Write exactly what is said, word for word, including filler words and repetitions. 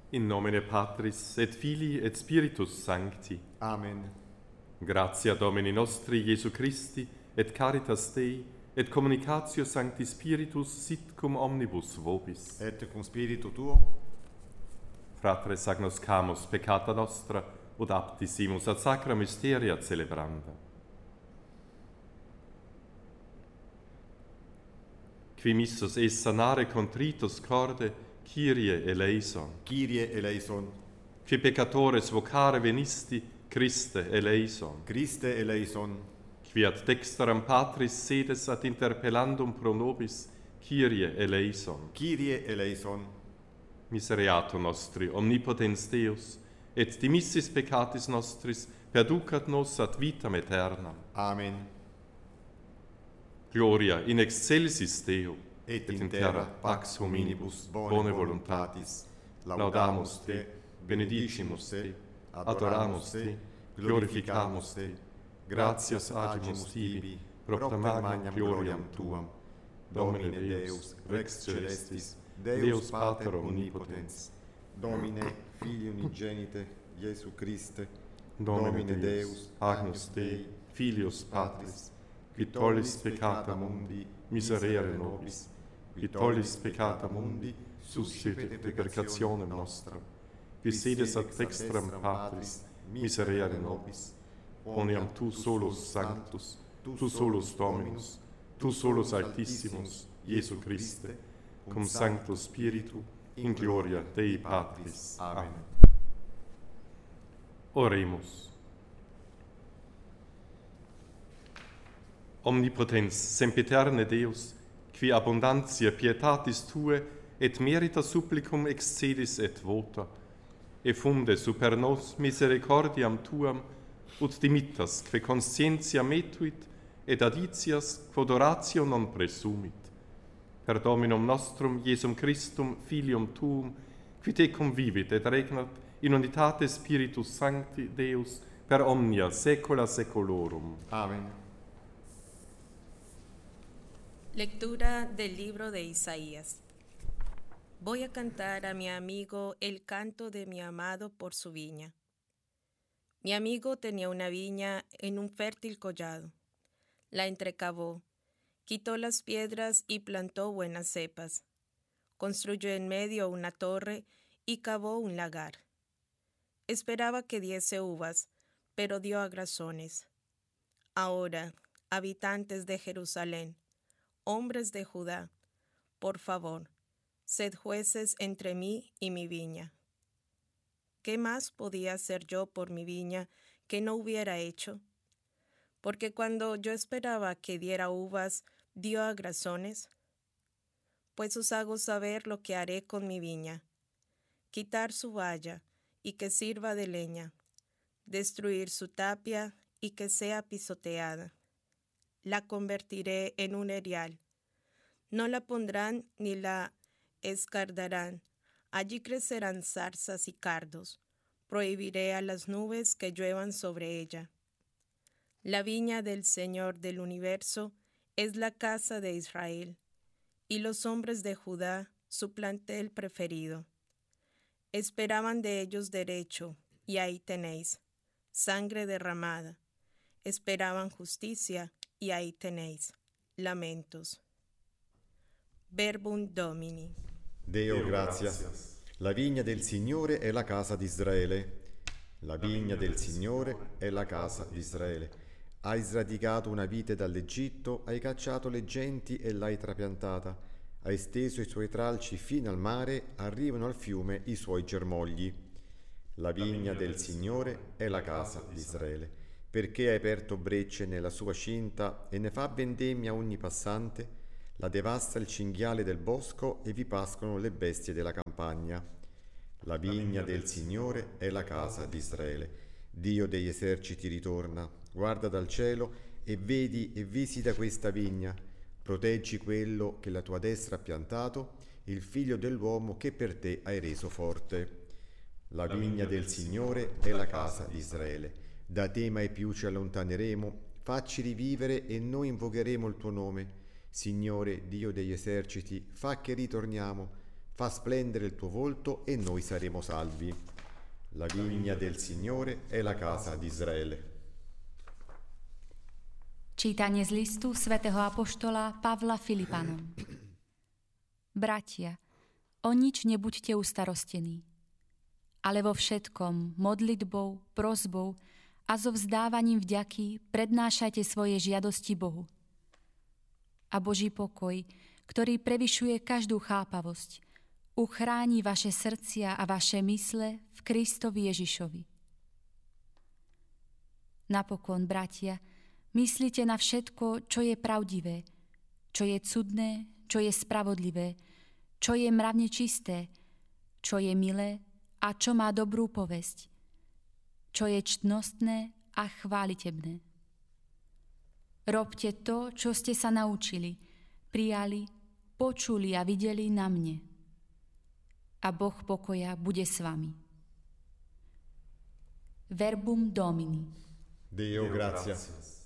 In nomine Patris et Filii et Spiritus Sancti. Amen. Gratia Domini nostri Iesu Christi et caritas Dei et communicatio Sancti Spiritus sit cum omnibus vobis. Et cum spiritu tuo, Fratres agnoscamus peccata nostra ut aptissimus ad sacra mysteria celebranda. Qui missus es sanare contritus corde, Kyrie eleison. Kyrie eleison. Qui peccatores vocare venisti, Christe eleison. Christe eleison. Qui ad dexteram Patris sedes ad interpellandum pro nobis, Kyrie eleison. Kyrie eleison. Misereatur nostri, omnipotens Deus, et dimissis peccatis nostris, perducat nos ad vitam aeternam. Amen. Gloria in excelsis Deo, Et in terra pax hominibus bone voluntatis. Laudamus Te, benedicimus Te, adoramus Te, glorificamus Te, gratias agimus Tibi, propter magnam gloriam Tuam, Domine Deus, Rex Celestis, Deus Pater Omnipotens, Domine Filii Unigenite, Iesu Christe, Domine Deus, Agnus Dei, Filius Patris, qui tollis peccata mundi, miserere nobis, qui tollis peccata mundi, suscipit peccationem nostram, qui sedes ad dextram Patris, miserere nobis, poniam Tu solus Sanctus, Tu solus Dominus, Tu solus Altissimus, Iesu Christe, cum Sanctus Spiritu, in gloria Dei Patris. Amen. Oremus. Omnipotens, sempiterne Deus, qui abundantia pietatis Tue et merita supplicum excedis et vota, effunde super nos misericordiam Tuam, ut dimittas, que conscientia metuit, et aditias, quod oratio non presumit. Per Dominum nostrum, Iesum Christum, Filium Tuum, qui Te convivit et regnat in unitate Spiritus Sancti Deus, per omnia saecula saeculorum. Amen. Lectura del libro de Isaías. Voy a cantar a mi amigo el canto de mi amado por su viña. Mi amigo tenía una viña en un fértil collado. La entrecavó, quitó las piedras y plantó buenas cepas. Construyó en medio una torre y cavó un lagar. Esperaba que diese uvas, pero dio agrazones. Ahora, habitantes de Jerusalén, hombres de Judá, por favor, sed jueces entre mí y mi viña. ¿Qué más podía hacer yo por mi viña que no hubiera hecho? Porque cuando yo esperaba que diera uvas, dio agrazones. Pues os hago saber lo que haré con mi viña: quitar su valla y que sirva de leña, destruir su tapia y que sea pisoteada. La convertiré en un erial. No la pondrán ni la escardarán. Allí crecerán zarzas y cardos. Prohibiré a las nubes que lluevan sobre ella. La viña del Señor del universo es la casa de Israel, y los hombres de Judá su plantel preferido. Esperaban de ellos derecho, y ahí tenéis, sangre derramada. Esperaban justicia, y ahí tenéis, lamentos. Verbum Domini. Deo gratias. La vigna del Signore è la casa di Israele. La vigna del Signore è la casa di Israele. Hai sradicato una vite dall'Egitto, hai cacciato le genti e l'hai trapiantata. Hai steso i suoi tralci fino al mare, arrivano al fiume i suoi germogli. La vigna del Signore è la casa di Israele. Perché hai aperto brecce nella sua cinta e ne fa vendemmia ogni passante? La devasta il cinghiale del bosco e vi pascono le bestie della campagna. La vigna del Signore è la casa di Israele. Dio degli eserciti ritorna, guarda dal cielo e vedi e visita questa vigna. Proteggi quello che la tua destra ha piantato, il figlio dell'uomo che per te hai reso forte. La vigna del Signore è la casa di Israele. Da te mai più ci allontaneremo, facci rivivere e noi invocheremo il tuo nome. Signore, Dio degli eserciti, fa che ritorniamo, fa splendere il tuo volto e noi saremo salvi. La vigna del Signore è la casa di Israele. Čítanie z listu svätého apoštola Pavla Filipanom. Bratia, o nič nebuďte ustarostení, ale vo všetkom modlitbou, prosbou a so vzdávaním vďaky prednášajte svoje žiadosti Bohu. A Boží pokoj, ktorý prevyšuje každú chápavosť, uchráni vaše srdcia a vaše mysle v Kristovi Ježišovi. Napokon, bratia, myslite na všetko, čo je pravdivé, čo je cudné, čo je spravodlivé, čo je mravne čisté, čo je milé a čo má dobrú povesť, čo je čtnostné a chválitebné. Robte to, čo ste sa naučili, prijali, počuli a videli na mne. A Boh pokoja bude s vami. Verbum Domini. Deo gratias.